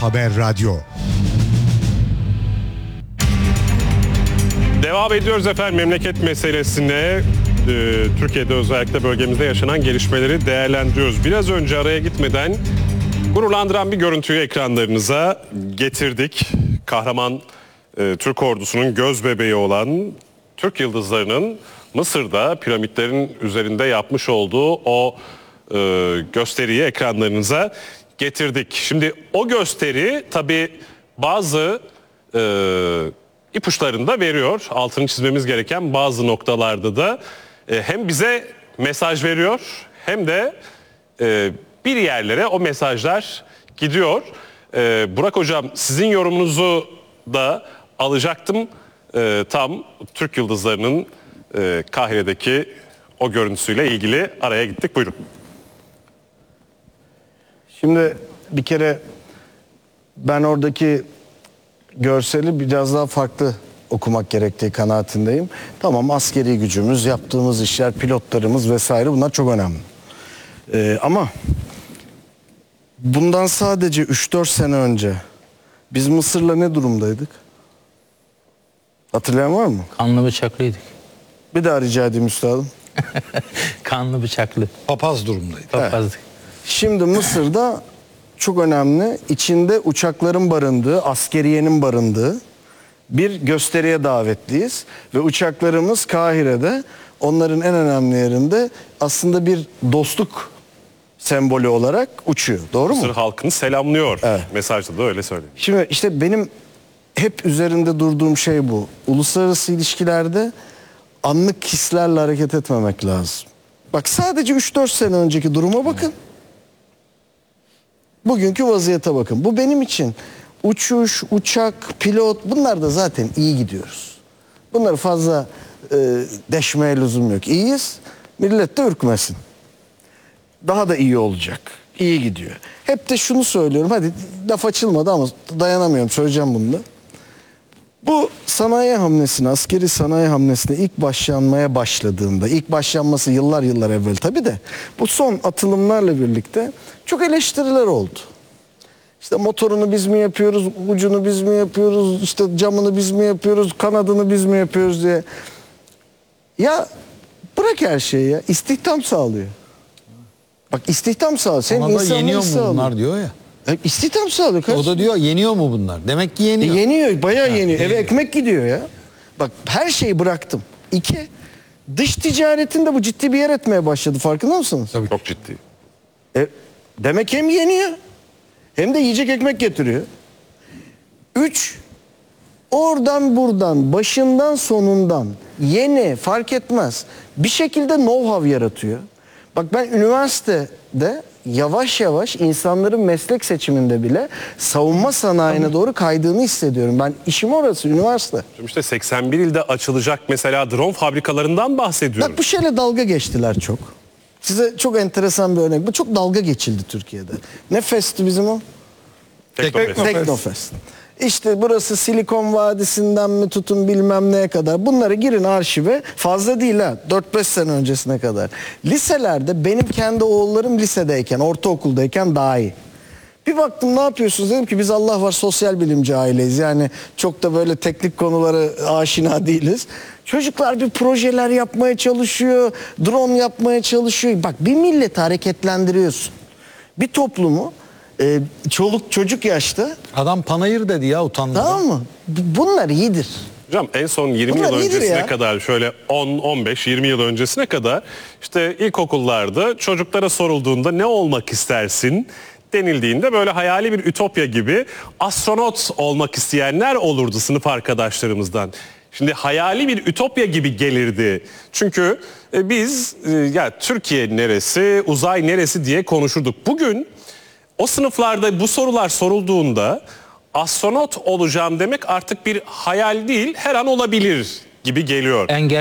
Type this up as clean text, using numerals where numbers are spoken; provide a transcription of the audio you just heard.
Haber Radyo. Devam ediyoruz efendim memleket meselesine. Türkiye'de özellikle bölgemizde yaşanan gelişmeleri değerlendiriyoruz. Biraz önce araya gitmeden gururlandıran bir görüntüyü ekranlarınıza getirdik. Kahraman Türk ordusunun göz bebeği olan Türk yıldızlarının Mısır'da piramitlerin üzerinde yapmış olduğu o gösteriyi ekranlarınıza getirdik. Şimdi o gösteri tabii bazı ipuçlarını da veriyor. Altını çizmemiz gereken bazı noktalarda da hem bize mesaj veriyor hem de bir yerlere o mesajlar gidiyor. Burak Hocam, sizin yorumunuzu da alacaktım. Tam Türk yıldızlarının Kahire'deki o görüntüsüyle ilgili araya gittik. Buyurun. Şimdi bir kere ben oradaki görseli biraz daha farklı okumak gerektiği kanaatindeyim. Tamam, askeri gücümüz, yaptığımız işler, pilotlarımız vesaire, bunlar çok önemli. Ama bundan sadece 3-4 sene önce biz Mısır'la ne durumdaydık? Hatırlayan var mı? Kanlı bıçaklıydık. Bir daha rica edeyim üstadım. Kanlı bıçaklı. Papaz durumdaydı. Papazdık. Şimdi Mısır'da çok önemli, içinde uçakların barındığı, askeriyenin barındığı bir gösteriye davetliyiz. Ve uçaklarımız Kahire'de, onların en önemli yerinde aslında bir dostluk sembolü olarak uçuyor. Doğru mu? Mısır halkını selamlıyor. Evet. Mesajda da öyle söyleyeyim. Şimdi işte benim hep üzerinde durduğum şey bu. Uluslararası ilişkilerde anlık hislerle hareket etmemek lazım. Bak, sadece 3-4 sene önceki duruma bakın. Bugünkü vaziyete bakın. Bu benim için uçuş, uçak, pilot, bunlar da zaten iyi gidiyoruz. Bunları fazla deşmeye lüzum yok. İyiyiz, millet de ürkmesin. Daha da iyi olacak. İyi gidiyor. Hep de şunu söylüyorum. Hadi, laf açılmadı ama dayanamıyorum. Söyleyeceğim bunu da. Bu sanayi hamlesine, askeri sanayi hamlesine ilk başlanmaya başladığında, ilk başlanması yıllar evvel tabii de, bu son atılımlarla birlikte çok eleştiriler oldu. İşte motorunu biz mi yapıyoruz, ucunu biz mi yapıyoruz, işte camını biz mi yapıyoruz, kanadını biz mi yapıyoruz diye. Ya bırak her şeyi ya, istihdam sağlıyor. Bak, istihdam sağlıyor. Senin Ona da insanları yeniyor mu sağlıyor. bunlar diyor ya. İstihdam sağlıyor. O da diyor yeniyor mu bunlar? Demek ki yeniyor. Yeniyor, bayağı yeniyor. Eve yeniyor. ekmek gidiyor ya. Bak, her şeyi bıraktım. 2, dış ticaretinde bu ciddi bir yer etmeye başladı, farkında mısınız? Tabii. Çok ciddi. Demek hem yeniyor hem de yiyecek ekmek getiriyor. 3, oradan buradan, başından sonundan, yeni, fark etmez, bir şekilde know-how yaratıyor. Bak, ben üniversitede yavaş yavaş insanların meslek seçiminde bile savunma sanayine doğru kaydığını hissediyorum. Ben, işim orası, üniversite. İşte 81 ilde açılacak mesela drone fabrikalarından bahsediyoruz. Bak, bu şeyle dalga geçtiler çok. Size çok enteresan bir örnek. Bu çok dalga geçildi Türkiye'de. Ne festi bizim o? Teknofest. Teknofest. İşte burası Silikon Vadisi'nden mi tutun bilmem neye kadar. Bunları girin arşive. Fazla değil ha. 4-5 sene öncesine kadar. Liselerde, benim kendi oğullarım lisedeyken, ortaokuldayken daha iyi. Bir baktım, ne yapıyorsunuz? Dedim ki biz Allah var sosyal bilimci aileyiz. Yani çok da böyle teknik konulara aşina değiliz. Çocuklar bir projeler yapmaya çalışıyor. Drone yapmaya çalışıyor. Bak, bir milleti hareketlendiriyorsun. Bir toplumu çoluk çocuk yaşta. Adam panayır dedi ya, utandı. Tamam mı? Bunlar iyidir. Hocam, en son 20 Bunlar yıl iyidir öncesine ya. kadar, şöyle 10-15-20 yıl öncesine kadar işte ilkokullarda çocuklara sorulduğunda ne olmak istersin denildiğinde böyle hayali bir ütopya gibi astronot olmak isteyenler olurdu sınıf arkadaşlarımızdan. Şimdi hayali bir ütopya gibi gelirdi. Çünkü biz ya Türkiye neresi, uzay neresi diye konuşurduk. Bugün o sınıflarda bu sorular sorulduğunda astronot olacağım demek artık bir hayal değil, her an olabilir gibi geliyor.